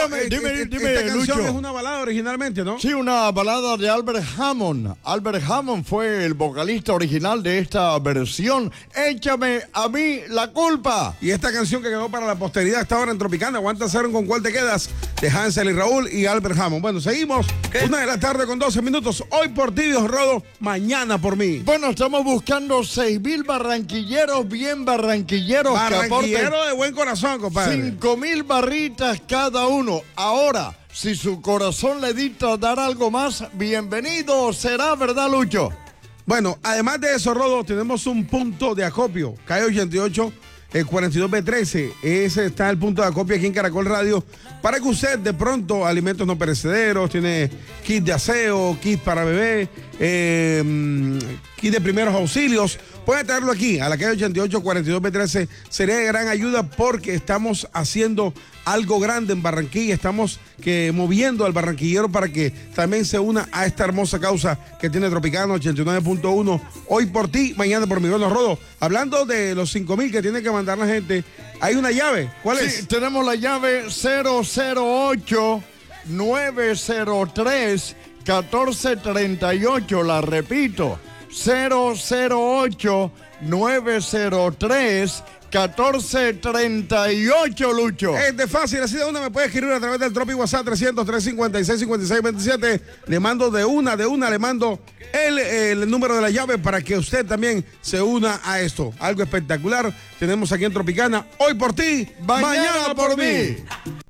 dime, esta canción Lucho. es una balada originalmente, ¿no? Sí, una balada de Albert Hammond. Albert Hammond fue el vocalista original de esta versión. Échame a mí la culpa. Y esta canción que quedó para la posteridad está ahora en Tropicana. Aguanta cero con cuál te quedas. De Hansel y Raúl y Albert Hammond. Bueno, seguimos. 1:00 con 12 minutos. Hoy por ti, Dios Rodo. Mañana por mí. Bueno, estamos buscando 6,000 barranquilleros, bien barranquilleros. Barranquillero de buen corazón, compadre. 5,000 barritas cada uno. Ahora, si su corazón le dicta dar algo más, bienvenido será, ¿verdad, Lucho? Bueno, además de eso, Rodo, tenemos un punto de acopio. Calle 88, el 42B13. Ese está el punto de acopio aquí en Caracol Radio. Para que usted, de pronto, alimentos no perecederos, tiene kit de aseo, kit para bebé, kit de primeros auxilios, puede traerlo aquí, a la calle 88, 42B13. Sería de gran ayuda porque estamos haciendo algo grande en Barranquilla. Estamos moviendo al barranquillero para que también se una a esta hermosa causa que tiene Tropicano 89.1. Hoy por ti, mañana por mi. Bueno, Rodo, hablando de los 5,000 que tiene que mandar la gente, hay una llave. ¿Cuál es? Sí, tenemos la llave 008-903-1438. La repito, 008-903-1438, Lucho. Es de fácil, así de una me puede escribir a través del Tropi WhatsApp 300-356-5627. Le mando de una, le mando el número de la llave para que usted también se una a esto. Algo espectacular tenemos aquí en Tropicana. Hoy por ti, mañana por mí.